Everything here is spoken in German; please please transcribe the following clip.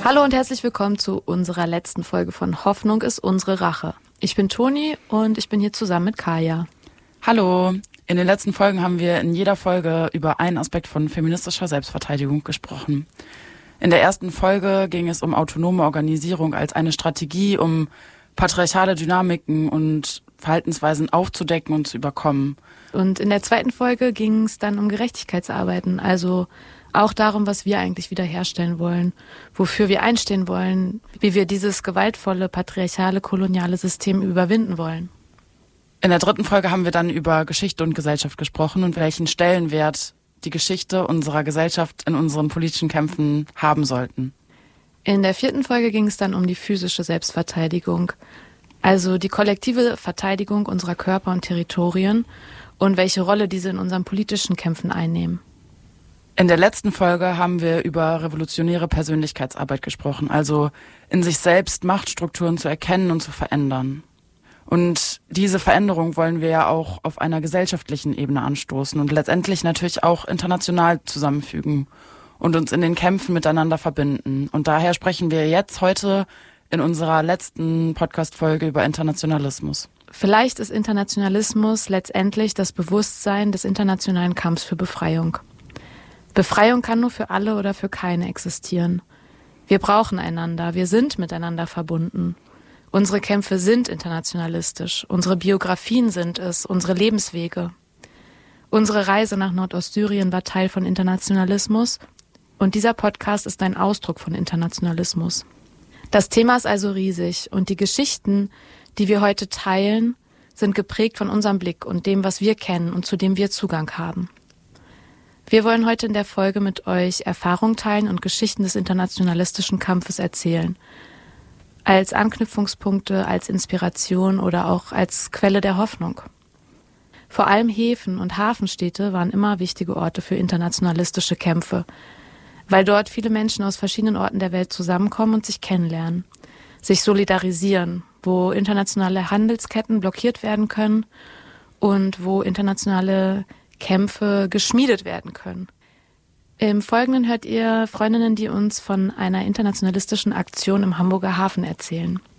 Hallo und herzlich willkommen zu unserer letzten Folge von Hoffnung ist unsere Rache. Ich bin Toni und ich bin hier zusammen mit Kaya. Hallo. In den letzten Folgen haben wir in jeder Folge über einen Aspekt von feministischer Selbstverteidigung gesprochen. In der ersten Folge ging es um autonome Organisierung als eine Strategie, um patriarchale Dynamiken und Verhaltensweisen aufzudecken und zu überkommen. Und in der zweiten Folge ging es dann um Gerechtigkeitsarbeiten, also auch darum, was wir eigentlich wiederherstellen wollen, wofür wir einstehen wollen, wie wir dieses gewaltvolle, patriarchale, koloniale System überwinden wollen. In der dritten Folge haben wir dann über Geschichte und Gesellschaft gesprochen und welchen Stellenwert die Geschichte unserer Gesellschaft in unseren politischen Kämpfen haben sollten. In der vierten Folge ging es dann um die physische Selbstverteidigung, also die kollektive Verteidigung unserer Körper und Territorien und welche Rolle diese in unseren politischen Kämpfen einnehmen. In der letzten Folge haben wir über revolutionäre Persönlichkeitsarbeit gesprochen, also in sich selbst Machtstrukturen zu erkennen und zu verändern. Und diese Veränderung wollen wir ja auch auf einer gesellschaftlichen Ebene anstoßen und letztendlich natürlich auch international zusammenfügen und uns in den Kämpfen miteinander verbinden. Und daher sprechen wir jetzt heute in unserer letzten Podcast-Folge über Internationalismus. Vielleicht ist Internationalismus letztendlich das Bewusstsein des internationalen Kampfs für Befreiung. Befreiung kann nur für alle oder für keine existieren. Wir brauchen einander, wir sind miteinander verbunden. Unsere Kämpfe sind internationalistisch, unsere Biografien sind es, unsere Lebenswege. Unsere Reise nach Nordostsyrien war Teil von Internationalismus und dieser Podcast ist ein Ausdruck von Internationalismus. Das Thema ist also riesig und die Geschichten, die wir heute teilen, sind geprägt von unserem Blick und dem, was wir kennen und zu dem wir Zugang haben. Wir wollen heute in der Folge mit euch Erfahrungen teilen und Geschichten des internationalistischen Kampfes erzählen. Als Anknüpfungspunkte, als Inspiration oder auch als Quelle der Hoffnung. Vor allem Häfen und Hafenstädte waren immer wichtige Orte für internationalistische Kämpfe, weil dort viele Menschen aus verschiedenen Orten der Welt zusammenkommen und sich kennenlernen, sich solidarisieren, wo internationale Handelsketten blockiert werden können und wo internationale Kämpfe geschmiedet werden können. Im Folgenden hört ihr Freundinnen, die uns von einer internationalistischen Aktion im Hamburger Hafen erzählen.